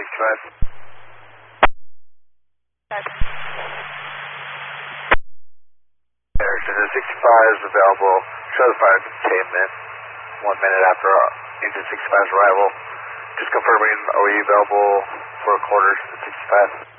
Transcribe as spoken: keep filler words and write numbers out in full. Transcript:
sixty-five. Air Engine sixty-five is available. Show the fire containment one minute after Engine sixty-five's arrival. Just confirming, are we available for quarters at sixty-five?